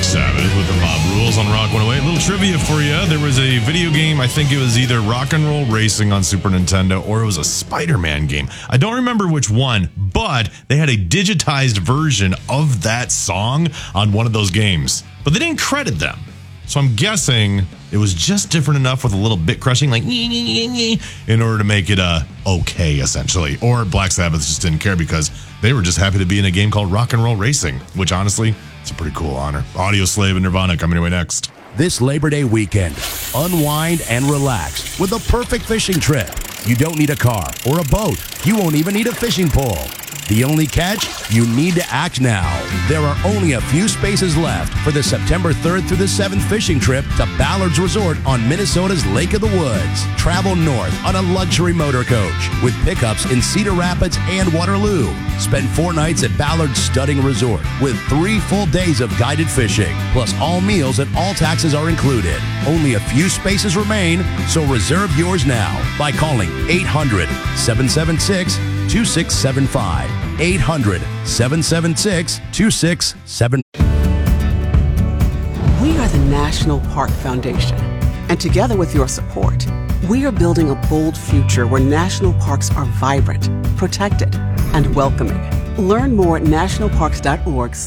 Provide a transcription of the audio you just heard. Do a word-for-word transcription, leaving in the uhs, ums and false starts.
Sabbath with the Mob Rules on Rock one oh eight. A little trivia for you. There was a video game, I think it was either Rock and Roll Racing on Super Nintendo or it was a Spider-Man game. I don't remember which one, but they had a digitized version of that song on one of those games. But they didn't credit them. So I'm guessing it was just different enough with a little bit crushing, like in order to make it uh, okay, essentially. Or Black Sabbath just didn't care because they were just happy to be in a game called Rock and Roll Racing, which honestly, it's a pretty cool honor. Audio Slave and Nirvana coming your way next. This Labor Day weekend, unwind and relax with a perfect fishing trip. You don't need a car or a boat. You won't even need a fishing pole. The only catch? You need to act now. There are only a few spaces left for the September third through the seventh fishing trip to Ballard's Resort on Minnesota's Lake of the Woods. Travel north on a luxury motor coach with pickups in Cedar Rapids and Waterloo. Spend four nights at Ballard's Stunning Resort with three full days of guided fishing, plus all meals and all taxes are included. Only a few spaces remain, so reserve yours now by calling eight hundred, seven seven six, two six seven five. eight hundred, seven seven six, two six seven five. We are the National Park Foundation, and together with your support, we are building a bold future where national parks are vibrant, protected, and welcoming. Learn more at national parks dot org